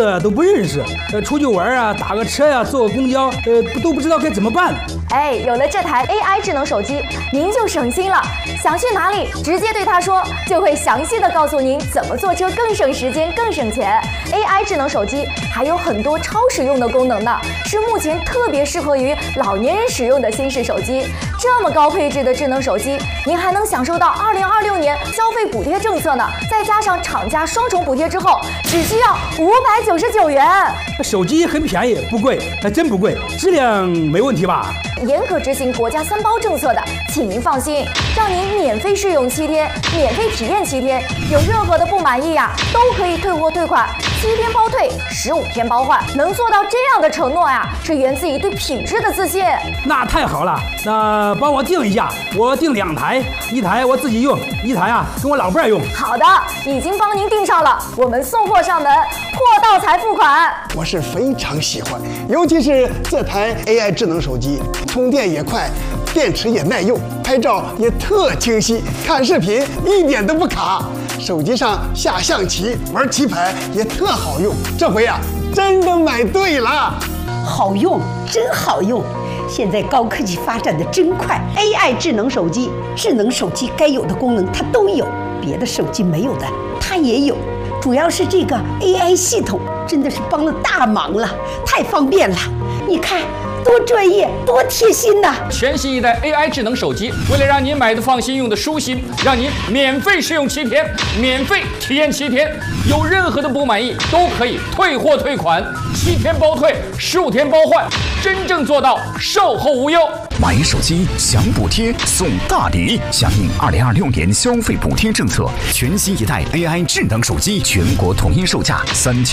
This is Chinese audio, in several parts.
字都不认识，出去玩啊，打个车呀，坐个公交，都不知道该怎么办。 哎，有了这台 AI 智能手机，您就省心了。想去哪里，直接对它说，就会详细的告诉您怎么坐车更省时间、更省钱。AI 智能手机还有很多超实用的功能呢，是目前特别适合于老年人使用的新式手机。这么高配置的智能手机，您还能享受到2026年消费补贴政策呢，再加上厂家双重补贴之后，只需要599元。 手机很便宜，不贵，还真不贵，质量没问题吧？ 严格执行国家3包政策的，请您放心，让您免费试用7天，免费体验7天，有任何的不满意呀，都可以退货退款，7天包退，15天包换。能做到这样的承诺呀，是源自于对品质的自信。 那太好了，那帮我订一下，我订2台，一台我自己用，一台啊跟我老伴用。 好的，已经帮您订上了，我们送货上门，货到才付款。 我是非常喜欢，尤其是这台 AI 智能手机，充电也快，电池也耐用，拍照也特清晰，看视频一点都不卡。手机上下象棋、玩棋牌也特好用。这回啊，真的买对了。 好用，真好用！现在高科技发展的真快 ，AI 智能手机该有的功能它都有，别的手机没有的它也有。主要是这个 AI 系统真的是帮了大忙了，太方便了。你看。多专业，多贴心呐！ 全新一代 AI 智能手机，为了让您买的放心，用的舒心，让您免费试用7天，免费体验7天，有任何的不满意都可以退货退款，7天包退，15天包换，真正做到售后无忧。 买手机享补贴送大礼，响应2026年消费补贴政策，全新一代 AI 智能手机全国统一售价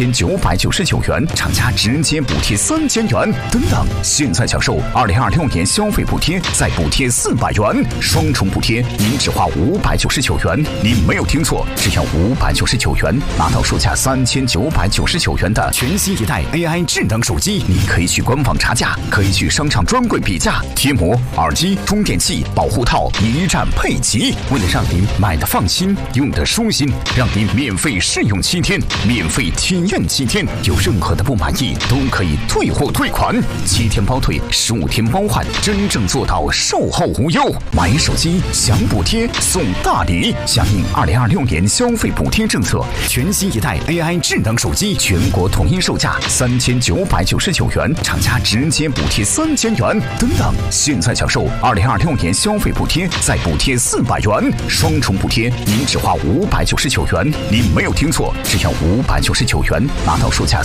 3999元，厂家直接补贴3000元，等等。现在享受2026年消费补贴，再补贴400元，双重补贴，您只花599元。您没有听错，只要599元，拿到售价3999元的全新一代 AI 智能手机。你可以去官网查价，可以去商场专柜比价，贴膜、耳机、充电器、保护套一站配齐。为了让您买的放心，用的舒心，让您免费试用7天，免费体验7天，有任何的不满意都可以退货退款，7天包退，15天包换，真正做到售后无忧。买手机享补贴送大礼，响应2026年消费补贴政策，全新一代 AI 智能手机全国统一售价3999元，厂家直接补贴3000元，等等。现在享受2026年消费补贴，再补贴400元，双重补贴，您只花599元。您没有听错，只要599元，拿到售价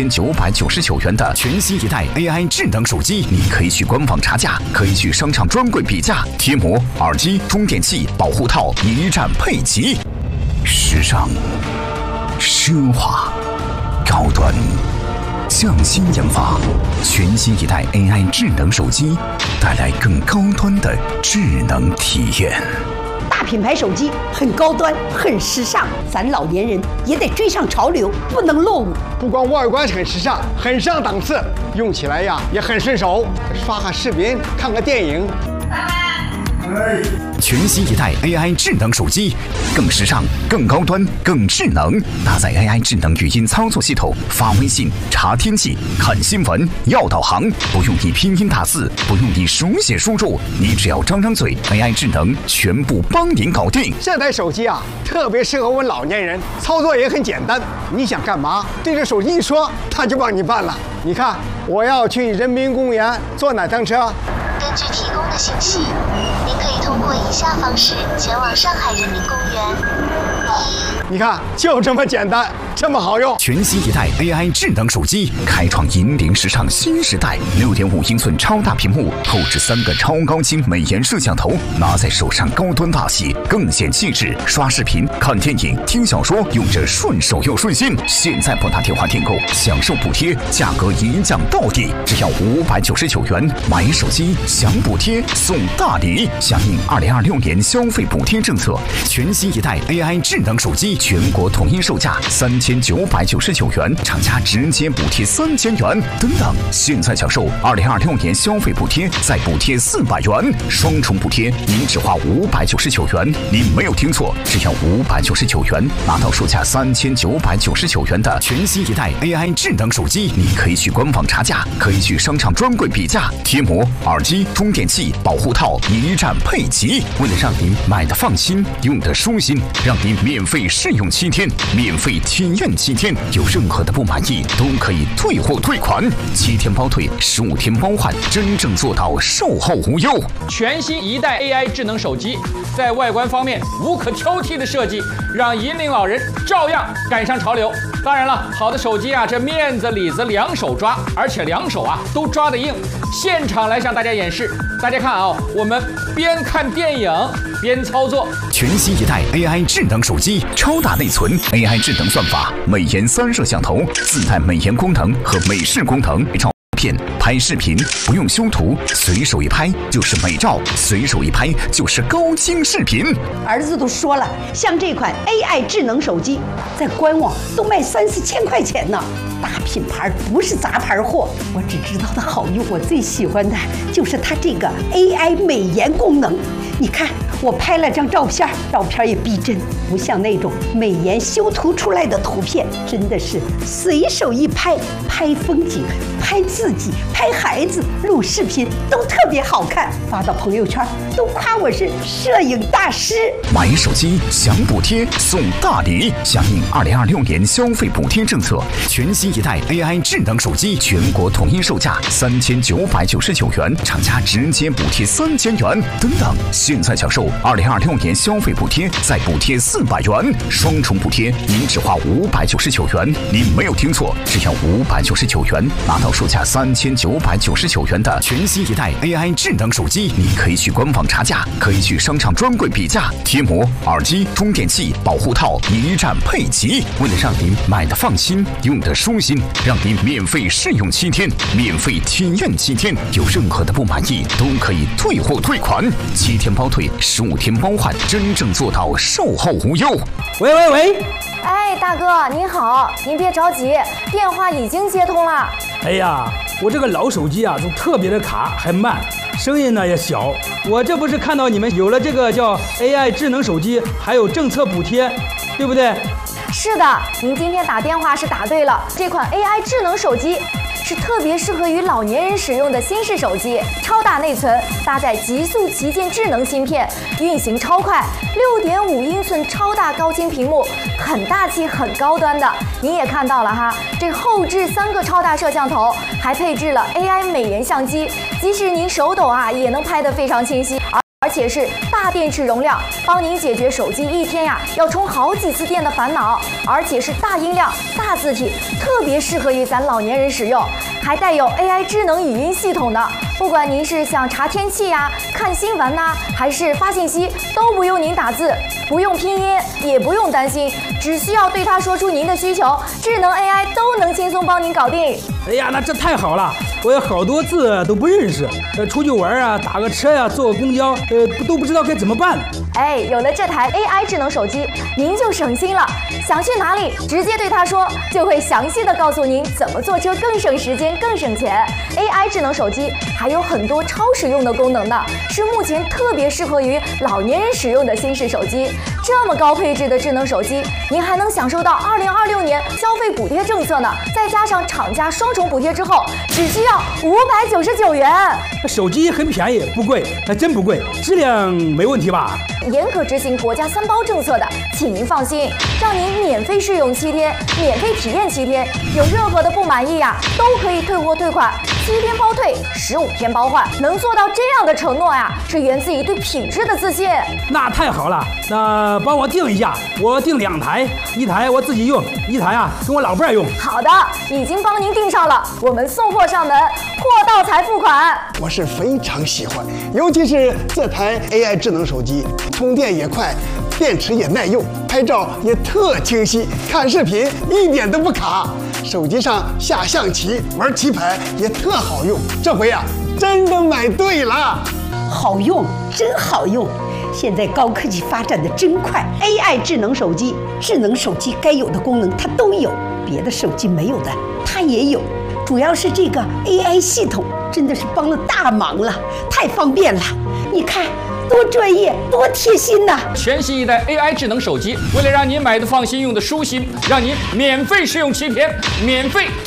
3999元的全新一代 AI 智能手机。你可以去官网查价，可以去商场专柜比价，贴膜、耳机、充电器、保护套一站配齐。时尚、奢华、高端。匠心研发，全新一代 AI 智能手机，带来更高端的智能体验。 大品牌手机很高端，很时尚，咱老年人也得追上潮流，不能落伍。 不光外观很时尚，很上档次，用起来呀也很顺手，刷个视频，看个电影。 全新一代 AI 智能手机，更时尚、更高端、更智能，搭载 AI 智能语音操作系统，发微信、查天气、看新闻、要导航，不用你拼音打字，不用你手写输入，你只要张张嘴 ，AI 智能全部帮您搞定。 这台手机啊，特别适合我们老年人，操作也很简单。你想干嘛，对着手机一说，它就帮你办了。你看，我要去人民公园坐哪趟车？ 根据提供的信息，您可以通过以下方式前往上海人民公园。 你看，就这么简单，这么好用。 全新一代 AI 智能手机，开创引领时尚新时代。6.5英寸超大屏幕，后置3个超高清美颜摄像头，拿在手上高端大气，更显气质。刷视频、看电影、听小说，用着顺手又顺心。现在拨打电话订购，享受补贴，价格一降到底，只要599元。买手机享补贴送大礼，响应2026年消费补贴政策，全新一代 AI 智能手机全国统一售价3999 3999元，厂家直接补贴3000元等等。现在享受2026年消费补贴，再补贴400元，双重补贴，您只花599元。您没有听错，只要599元，拿到售价3999元的全新一代 AI 智能手机。你可以去官网查价，可以去商场专柜比价，贴膜、耳机、充电器、保护套一站配齐。为了让您买的放心，用的舒心，让您免费试用7天，免费体验7天，有任何的不满意都可以退货退款，7天包退，15天包换，真正做到售后无忧。 全新一代 AI 智能手机，在外观方面无可挑剔的设计，让银龄老人照样赶上潮流。当然了，好的手机啊，这面子里子两手抓，而且两手啊都抓得硬。现场来向大家演示，大家看啊，我们边看电影边操作。 全新一代 AI 智能手机，超大内存 ，AI 智能算法，美颜3摄像头，自带美颜功能和美视功能，照片、拍视频不用修图，随手一拍就是美照，随手一拍就是高清视频。 儿子都说了，像这款 AI 智能手机，在官网都卖3-4千块钱呢。大品牌不是杂牌货，我只知道它好用，我最喜欢的就是它这个 AI 美颜功能。你看，我拍了张照片，照片也逼真，不像那种美颜修图出来的图片，真的是随手一拍，拍风景、拍自己、拍孩子、录视频都特别好看，发到朋友圈都夸我是摄影大师。 买手机享补贴送大礼，响应2026年消费补贴政策，全新一代 AI 智能手机全国统一售价3999元，厂家直接补贴3000元等等。现在享受2026年消费补贴，再补贴400元，双重补贴，您只花599元。您没有听错，只要599元，拿到售价3999元的全新一代 AI 智能手机。你可以去官网查价，可以去商场专柜比价，贴膜、耳机、充电器、保护套一站配齐。为了让您买的放心，用的舒心，让您免费试用7天，免费体验7天，有任何的不满意都可以退货退款，7天包退，15天包换，真正做到售后无忧。 喂， 哎，大哥您好，您别着急，电话已经接通了。 哎呀，我这个老手机啊，就特别的卡，还慢，声音呢也小。我这不是看到你们有了这个叫 AI 智能手机，还有政策补贴，对不对？ 是的，您今天打电话是打对了，这款 AI 智能手机是特别适合于老年人使用的新式手机，超大内存，搭载极速旗舰智能芯片，运行超快，6.5英寸超大高清屏幕，很大气很高端的。您也看到了哈，这后置3个超大摄像头，还配置了 AI 美颜相机，即使您手抖啊，也能拍得非常清晰。而且是大电池容量，帮您解决手机一天呀要充好几次电的烦恼。而且是大音量、大字体，特别适合于咱老年人使用。还带有 AI 智能语音系统的，不管您是想查天气呀、看新闻呐，还是发信息，都不用您打字，不用拼音，也不用担心，只需要对它说出您的需求，智能 AI 都能轻松帮您搞定。 哎呀，那这太好了！我有好多字都不认识，出去玩啊，打个车呀，坐个公交，都不知道该怎么办。 哎，有了这台 AI 智能手机，您就省心了。想去哪里，直接对它说，就会详细的告诉您怎么坐车更省时间、更省钱。AI 智能手机还有很多超实用的功能呢，是目前特别适合于老年人使用的新式手机。这么高配置的智能手机，您还能享受到2026年消费补贴政策呢，再加上厂家双重补贴之后，只需要599元。 手机很便宜，不贵，还真不贵，质量没问题吧？ 严格执行国家3包政策的，请您放心，让您免费试用7天，免费体验7天，有任何的不满意呀，都可以退货退款，7天包退，15天包换。能做到这样的承诺呀，是源自于对品质的自信。 那太好了，那帮我订一下，我订2台，1台我自己用，1台啊跟我老伴儿用。 好的，已经帮您订上了，我们送货上门，货到才付款。 我是非常喜欢，尤其是这台 AI 智能手机，充电也快，电池也耐用，拍照也特清晰，看视频一点都不卡，手机上下象棋、玩棋牌也特好用。这回啊，真的买对了， 好用，真好用。 现在高科技发展的真快 ，AI 智能手机该有的功能它都有，别的手机没有的它也有。主要是这个 AI 系统真的是帮了大忙了，太方便了。你看多专业，多贴心呐！ 全新一代 AI 智能手机，为了让您买的放心，用的舒心，让您免费试用7天，免费